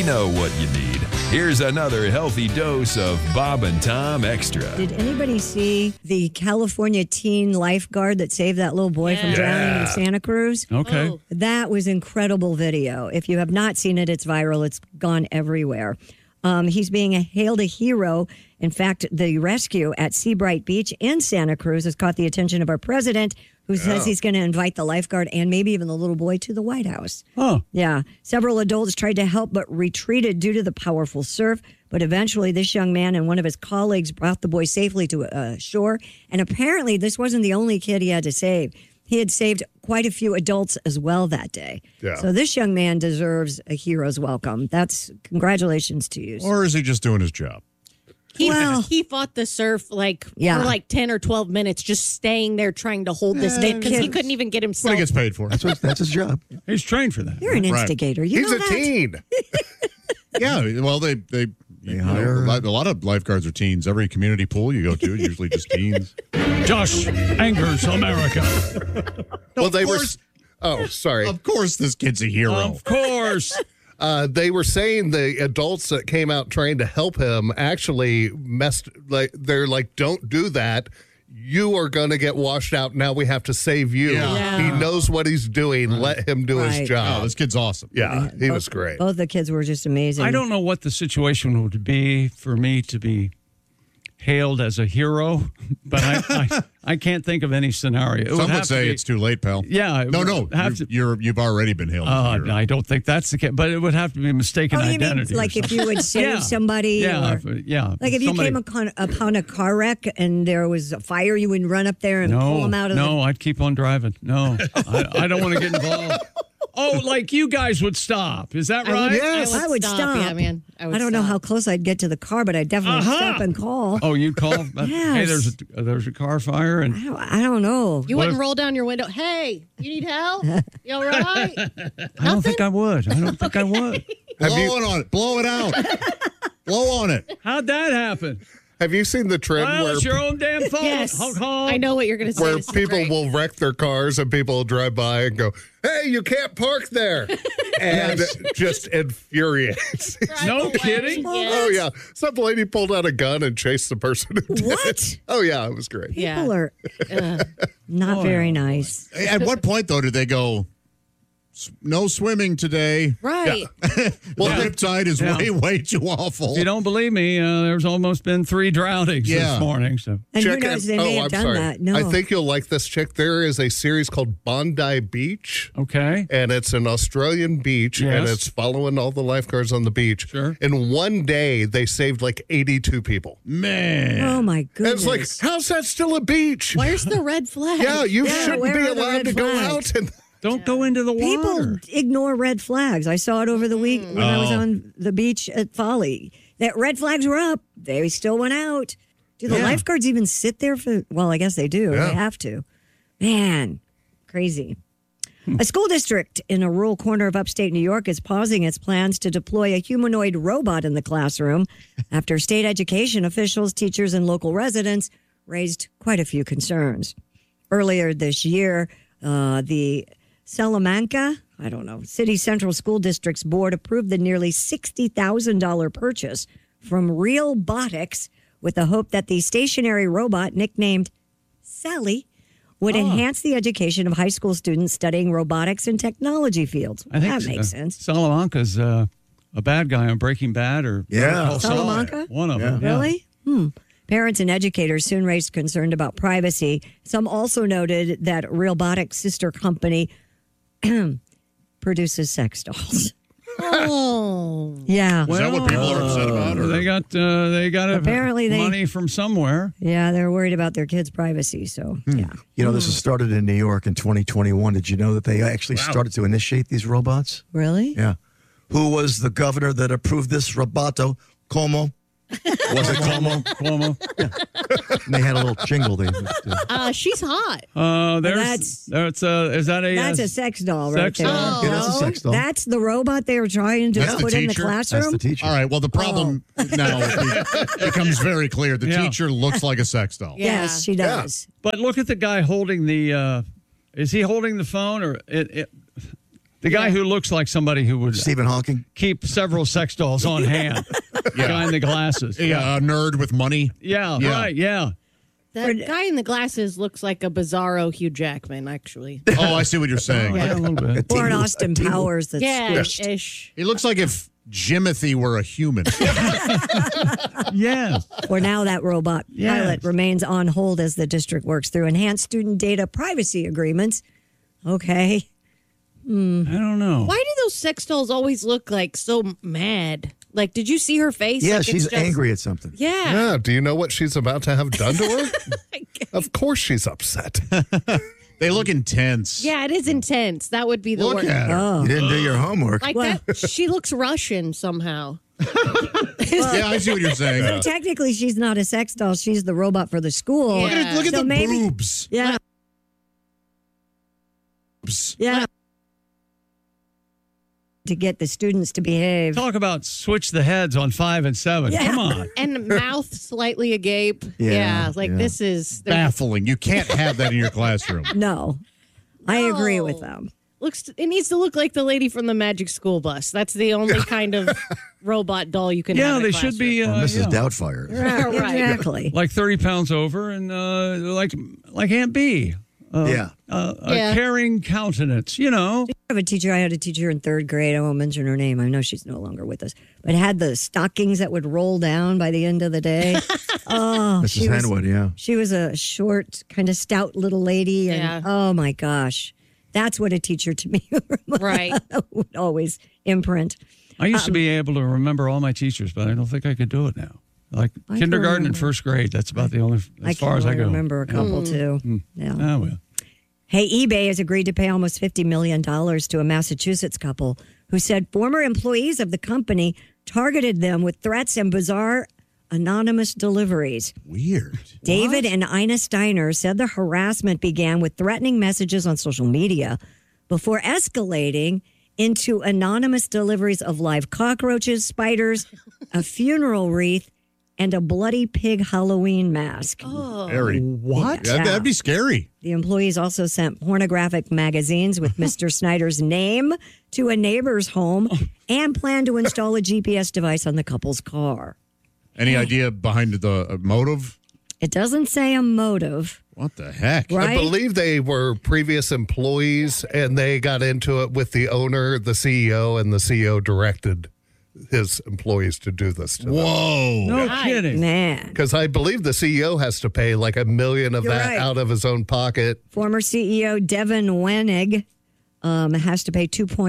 We know what you need. Here's another healthy dose of Bob and Tom Extra. Did anybody see the California teen lifeguard that saved that little boy from drowning in Santa Cruz? Okay. Oh. That was incredible video. If you have not seen it, it's viral. It's gone everywhere. He's being hailed a hero. In fact, the rescue at Seabright Beach in Santa Cruz has caught the attention of our president, who says he's going to invite the lifeguard and maybe even the little boy to the White House. Oh. Yeah. Several adults tried to help but retreated due to the powerful surf. But eventually, this young man and one of his colleagues brought the boy safely to shore. And apparently, this wasn't the only kid he had to save. He had saved quite a few adults as well that day. Yeah. So this young man deserves a hero's welcome. That's congratulations to you. Or is he just doing his job? He fought the surf for 10 or 12 minutes, just staying there trying to hold this thing because he couldn't even get himself. What he gets paid for. That's his job. He's trained for that. You're an instigator. You He's know a that? teen. Yeah, well, they hire- a lot of lifeguards are teens. Every community pool you go to, usually just teens. Josh angers America. Well, they were. course. Oh, sorry. Of course, this kid's a hero. Of course. They were saying the adults that came out trying to help him actually messed. They're like, don't do that. You are going to get washed out. Now we have to save you. Yeah. He knows what he's doing. Let him do his Right. Oh, job. this kid's awesome. Yeah, he was great. Both the kids were just amazing. I don't know what the situation would be for me to be hailed as a hero, but I can't think of any scenario. It Some have would to say be- it's too late, pal. Yeah. it No, would have to. you've already been hailed. as a hero. I don't think that's the case, but it would have to be mistaken Oh, you mean identity. or like if something. you would save Yeah. somebody? Yeah, or, yeah. Like if you Somebody- came upon a car wreck and there was a fire, you would run up there and pull them out of No, I'd keep on driving. No, I don't want to get involved. Oh, like you guys would stop. Is that right? Yes. I would stop. Yeah, man. I don't know how close I'd get to the car, but I'd definitely stop and call. Oh, you'd call? Hey, Yes. there's a car fire. And I don't know. You wouldn't roll down your window. Hey, you need help? You all right? I don't think I would. I don't think I would. Blow it on it. Blow it out. Blow on it. How'd that happen? Have you seen the trend Well, where it's your own damn fault. Yes. Honk, honk. I know what you're going to say. where This is people great. will wreck their cars and people will drive by and go, "Hey, you can't park there," and just infuriates. No kidding. Oh yeah, some lady pulled out a gun and chased the person. Who did What? it. Oh yeah, it was great. Yeah. People are not very nice. At what point, though, did they go, no swimming today? Right. Well, the riptide is way too awful. If you don't believe me, there's almost been 3 drownings Yeah. this morning. So And who Check knows, it- they may oh, have I'm done sorry. that. No. I think you'll like this chick. There is a series called Bondi Beach. okay. And it's an Australian beach, and Yes. it's following all the lifeguards on the beach. Sure. In one day, they saved like 82 people. Man. Oh, my And goodness. it's like, how's that still a beach? Where's the red flag? Yeah, you Yeah, shouldn't where be are the allowed red to go flags? out. And Don't go into the People water. ignore red flags. I saw it over the week when I was on the beach at Folly. That red flags were up. They still went out. Do the lifeguards even sit there for? Well, I guess they do. Yeah. They have to. Man, crazy. A school district in a rural corner of upstate New York is pausing its plans to deploy a humanoid robot in the classroom after state education officials, teachers, and local residents raised quite a few concerns. Earlier this year, the Salamanca, City Central School District's board approved the nearly $60,000 purchase from Realbotics with the hope that the stationary robot, nicknamed Sally, would enhance the education of high school students studying robotics and technology fields. I think That makes sense. Salamanca's a bad guy on Breaking Bad or Yeah. Better Call Saul. Salamanca? One of them. Yeah. Really? Parents and educators soon raised concern about privacy. Some also noted that Realbotics' sister company produces sex dolls. Oh. Yeah. Is that what people are upset about? Or? They got Apparently they- money from somewhere. Yeah, they're worried about their kids' privacy. So, yeah. You know, this was started in New York in 2021. Did you know that they actually started to initiate these robots? Really? Yeah. Who was the governor that approved this roboto? Como? Was it Como? Cuomo. And they had a little jingle. She's hot. Is that a That's a sex doll right sex there. doll? Yeah, that's a sex doll. That's the robot they were trying to That's the put in the teacher? classroom? That's the teacher. All right. Well, the problem now becomes very clear. The Yeah. teacher looks like a sex doll. Yeah. Yes, she does. But look at the guy holding the. Is he holding the phone or it? The guy who looks like somebody who would Stephen Hawking. keep several sex dolls on hand. The guy in the glasses. Yeah, a nerd with money. Yeah, Yeah. right, yeah. That guy in the glasses looks like a bizarro Hugh Jackman, actually. Oh, I see what you're saying. Yeah, a little bit. Or an Austin Powers that's Yeah, squished. ish. He looks like if Jimothy were a human. Yes. For now, that robot Yes. pilot remains on hold as the district works through enhanced student data privacy agreements. Okay. I don't know. Why do those sex dolls always look like so mad? Like, did you see her face? Yeah, Like, it's she's just- angry at something. Yeah. Yeah. Do you know what she's about to have done to her? Of course she's upset. They look intense. Yeah, it is intense. That would be the Look word. at her. Oh. You didn't do your homework. Like Well- that. She looks Russian somehow. Yeah, I see what you're saying. Technically, she's not a sex doll. She's the robot for the school. Yeah. Look at So the maybe- boobs. Yeah. Boobs. Yeah. To get the students to behave. Talk about switch the heads on 5 and 7. Yeah. Come on. And mouth slightly agape. Yeah, Like yeah. this is Baffling. You can't have that in your classroom. No. I agree No. with them. it needs to look like the lady from the Magic School Bus. That's the only kind of robot doll you can have. Yeah, in a they should be Or Mrs. yeah, Doubtfire. classroom. Right. Exactly. like 30 pounds over and like Aunt B. Yeah. A Yeah. caring countenance, I had a teacher in third grade. I won't mention her name. I know she's no longer with us, but had the stockings that would roll down by the end of the day. Oh, Mrs. Henwood, yeah. She was a short, kind of stout little lady. And Yeah. oh my gosh, that's what a teacher to me Right. would always imprint. I used to be able to remember all my teachers, but I don't think I could do it now. Like I can kindergarten and remember. first grade, that's about the only as far as I go. remember a couple too. Yeah. Oh, well. Hey, eBay has agreed to pay almost $50 million to a Massachusetts couple who said former employees of the company targeted them with threats and bizarre anonymous deliveries. Weird. David and Ina Steiner said the harassment began with threatening messages on social media before escalating into anonymous deliveries of live cockroaches, spiders, a funeral wreath, and a bloody pig Halloween mask. Very. What? Yeah, that'd be scary. The employees also sent pornographic magazines with Mr. Snyder's name to a neighbor's home and planned to install a GPS device on the couple's car. Any idea behind the motive? It doesn't say a motive, What the heck? right? I believe they were previous employees and they got into it with the owner, the CEO, and the CEO directed his employees to do this to them. Whoa. No Right. kidding. Man. Because I believe the CEO has to pay like $1 million of You're that right. out of his own pocket. Former CEO Devin Wenig has to pay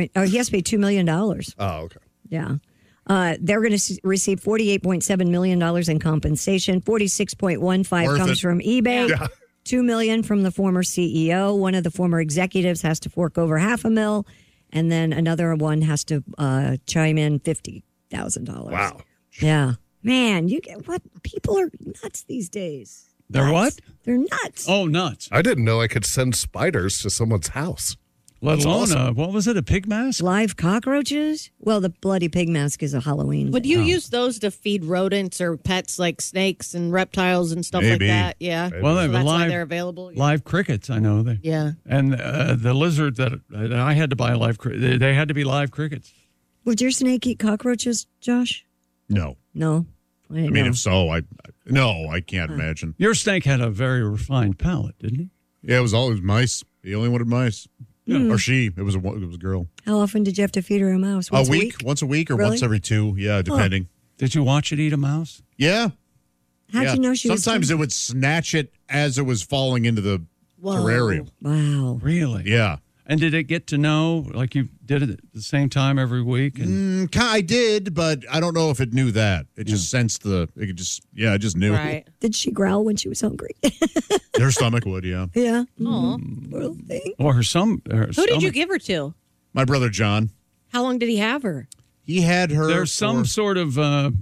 $2 million. Oh, okay. Yeah. They're going to receive $48.7 million in compensation. $46.15 Worth comes it. from eBay. $2 million from the former CEO. One of the former executives has to fork over $500,000, and then another one has to chime in $50,000. Wow. Yeah, man, you get what? People are nuts these days. They're Nuts. what? They're nuts. Oh, nuts. I didn't know I could send spiders to someone's house. Let That's alone, awesome. what was it, a pig mask? Live cockroaches? Well, the bloody pig mask is a Halloween. Would thing. you use those to feed rodents or pets like snakes and reptiles and stuff Maybe. like that? Yeah. Well, they So have that's why live, they're available. live crickets, I know. They. Yeah. And the lizard that I had to buy live crickets, they had to be live crickets. Would your snake eat cockroaches, Josh? No. No. I mean, if so, I can't imagine. Your snake had a very refined palate, didn't he? Yeah, it was always mice. He only wanted mice. Or she. It was a girl. How often did you have to feed her a mouse? Once A week? Once a week or Really? once every two. Yeah, depending. Did you watch it eat a mouse? Yeah. How'd yeah. you know she was? Sometimes it would snatch it as it was falling into the terrarium. Wow. Really? Yeah. And did it get to know, like you did it at the same time every week? And I did, but I don't know if it knew that. It just sensed it just knew. Right. Did she growl when she was hungry? Her stomach would, yeah. yeah. Aw. Little thing. or her Who did you give her to? My brother John, How long did he have her? he had her. There's some sort of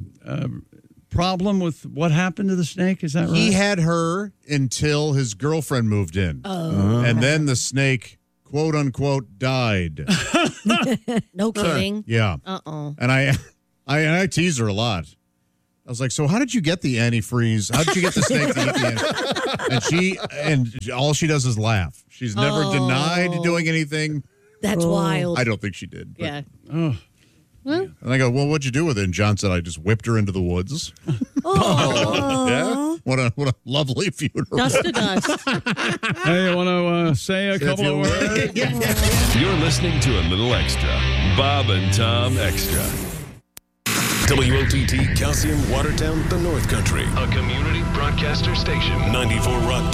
problem with what happened to the snake. Is that right? He had her until his girlfriend moved in. Oh. And then the snake, quote unquote, died. No kidding. Yeah. Uh-oh. And I tease her a lot. I was like, so how did you get the antifreeze? How did you get the snake to eat the antifreeze? And all she does is laugh. She's never denied doing anything. That's wild. I don't think she did. But. Yeah. And I go, well, what'd you do with it? And John said, I just whipped her into the woods. Yeah. What a lovely funeral. Dust to dust. Hey, you want to say a couple of words? You're listening to a little extra. Bob and Tom Extra. WOTT Calcium Watertown, the North Country. A community broadcaster station. 94 Rock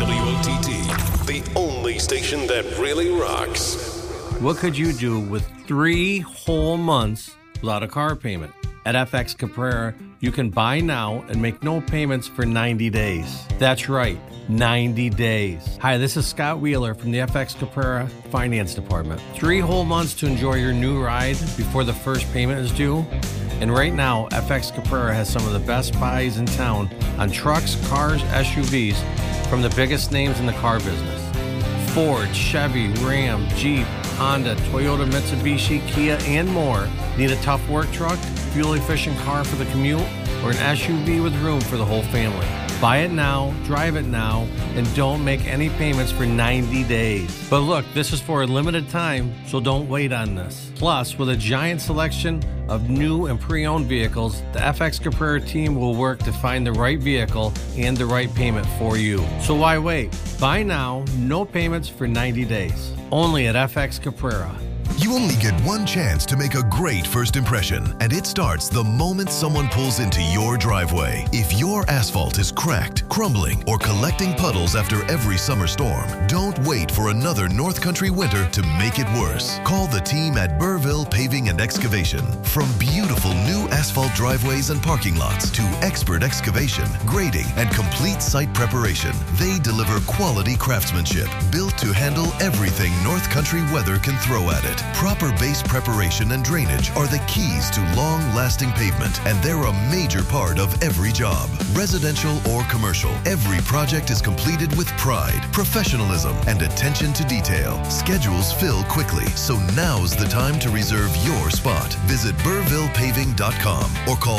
WOTT. The only station that really rocks. What could you do with 3 whole months without a car payment? At FX Caprera, you can buy now and make no payments for 90 days. That's right, 90 days. Hi, this is Scott Wheeler from the FX Caprera Finance Department. 3 whole months to enjoy your new ride before the first payment is due. And right now, FX Caprera has some of the best buys in town on trucks, cars, SUVs from the biggest names in the car business. Ford, Chevy, Ram, Jeep, Honda, Toyota, Mitsubishi, Kia, and more. Need a tough work truck, fuel-efficient car for the commute, or an SUV with room for the whole family? Buy it now, drive it now, and don't make any payments for 90 days. But look, this is for a limited time, so don't wait on this. Plus, with a giant selection of new and pre-owned vehicles, the FX Caprera team will work to find the right vehicle and the right payment for you. So why wait? Buy now, no payments for 90 days. Only at FX Caprera. You only get one chance to make a great first impression, and it starts the moment someone pulls into your driveway. If your asphalt is cracked, crumbling, or collecting puddles after every summer storm, don't wait for another North Country winter to make it worse. Call the team at Burville Paving and Excavation. From beautiful new asphalt driveways and parking lots to expert excavation, grading, and complete site preparation, they deliver quality craftsmanship built to handle everything North Country weather can throw at it. Proper base preparation and drainage are the keys to long-lasting pavement, and they're a major part of every job. Residential or commercial, every project is completed with pride, professionalism, and attention to detail. Schedules fill quickly, so now's the time to reserve your spot. Visit BurvillePaving.com or call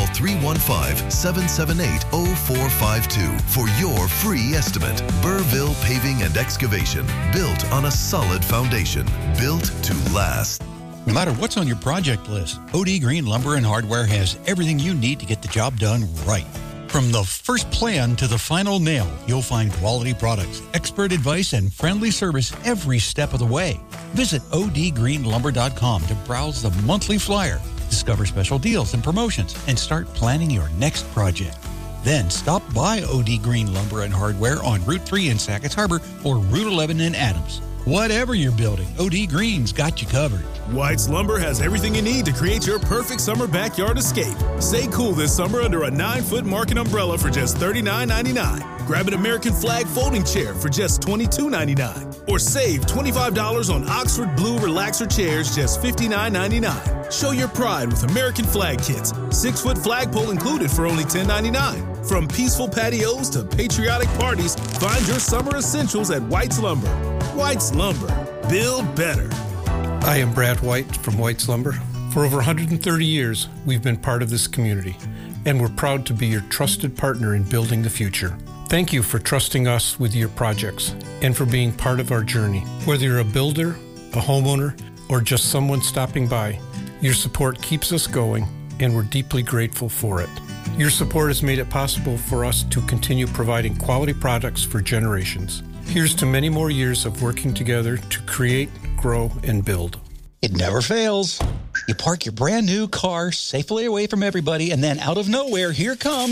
315-778-0452 for your free estimate. Burville Paving and Excavation, built on a solid foundation, built to last. No matter what's on your project list, OD Green Lumber and Hardware has everything you need to get the job done right. From the first plan to the final nail, you'll find quality products, expert advice, and friendly service every step of the way. Visit odgreenlumber.com to browse the monthly flyer, discover special deals and promotions, and start planning your next project. Then stop by OD Green Lumber and Hardware on Route 3 in Sackett's Harbor or Route 11 in Adams. Whatever you're building, OD Green's got you covered. White's Lumber has everything you need to create your perfect summer backyard escape. Stay cool this summer under a 9-foot market umbrella for just $39.99. Grab an American flag folding chair for just $22.99. Or save $25 on Oxford Blue Relaxer chairs, just $59.99. Show your pride with American flag kits. 6-foot flagpole included for only $10.99. From peaceful patios to patriotic parties, find your summer essentials at White's Lumber. White's Lumber. Build better. I am Brad White from White's Lumber. For over 130 years, we've been part of this community, and we're proud to be your trusted partner in building the future. Thank you for trusting us with your projects and for being part of our journey. Whether you're a builder, a homeowner, or just someone stopping by, your support keeps us going, and we're deeply grateful for it. Your support has made it possible for us to continue providing quality products for generations. Here's to many more years of working together to create, grow, and build. It never fails. You park your brand new car safely away from everybody, and then out of nowhere, here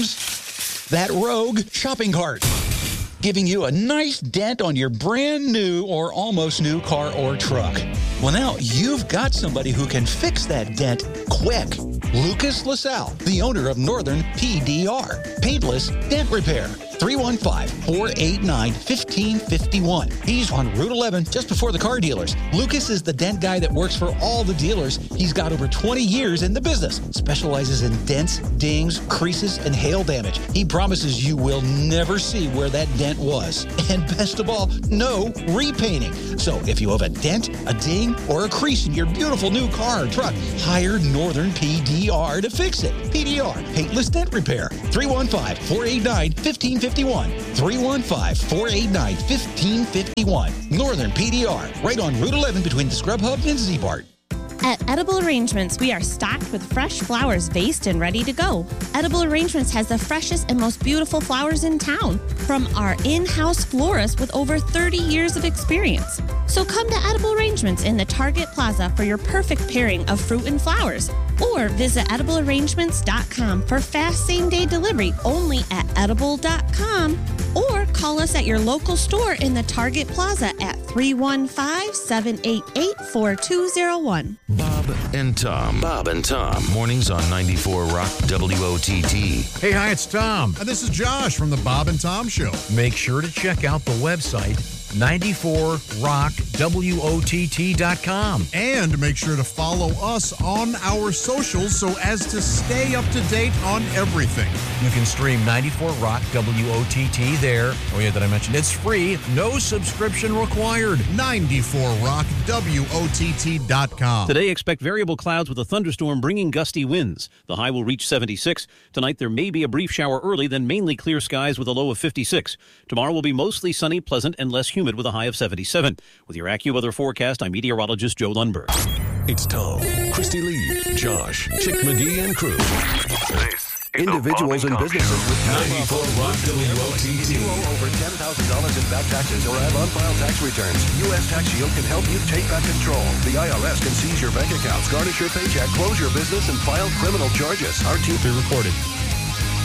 comes that rogue shopping cart, giving you a nice dent on your brand new or almost new car or truck. Well, now you've got somebody who can fix that dent quick. Lucas LaSalle, the owner of Northern PDR, Paintless Dent Repair. 315-489-1551. He's on Route 11, just before the car dealers. Lucas is the dent guy that works for all the dealers. He's got over 20 years in the business, specializes in dents, dings, creases, and hail damage. He promises you will never see where that dent was. And best of all, no repainting. So if you have a dent, a ding, or a crease in your beautiful new car or truck, hire Northern PDR to fix it. PDR, Paintless Dent Repair. 315-489-1551. 1551. 315-489-1551. Northern PDR, right on Route 11 between the Scrub Hub and Z-Bart. At Edible Arrangements, we are stocked with fresh flowers vased and ready to go. Edible Arrangements has the freshest and most beautiful flowers in town from our in-house florist with over 30 years of experience. So come to Edible Arrangements in the Target Plaza for your perfect pairing of fruit and flowers. Or visit ediblearrangements.com for fast same-day delivery only at edible.com. Or call us at your local store in the Target Plaza at 315-788-4201. Bob and Tom. Bob and Tom. Mornings on 94 Rock WOTT. Hey, hi, it's Tom. This is Josh from the Bob and Tom Show. Make sure to check out the website, 94rockwott.com. And make sure to follow us on our socials so as to stay up to date on everything. You can stream 94 Rock WOTT there. Oh, yeah, did I mention it's free? No subscription required. 94rockwott.com. Today, expect variable clouds with a thunderstorm bringing gusty winds. The high will reach 76. Tonight, there may be a brief shower early, then mainly clear skies with a low of 56. Tomorrow will be mostly sunny, pleasant, and less humid with a high of 77. With your AccuWeather forecast, I'm meteorologist Joe Lundberg. It's Tom, Christy Lee, Josh, Chick McGee, and crew. Individuals and businesses with 94 Rock WOTT. You owe over $10,000 in back taxes or have unfiled tax returns. U.S. Tax Shield can help you take back control. The IRS can seize your bank accounts, garnish your paycheck, close your business, and file criminal charges. Our team reported.